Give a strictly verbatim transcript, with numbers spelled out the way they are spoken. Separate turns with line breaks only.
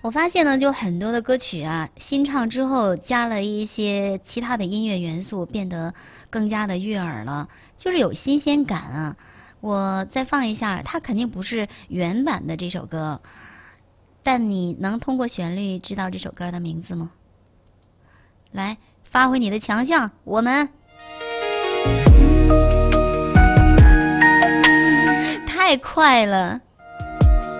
我发现呢，就很多的歌曲啊，新唱之后加了一些其他的音乐元素，变得更加的悦耳了，就是有新鲜感啊。我再放一下，它肯定不是原版的这首歌，但你能通过旋律知道这首歌的名字吗？来，发挥你的强项，我们太快了。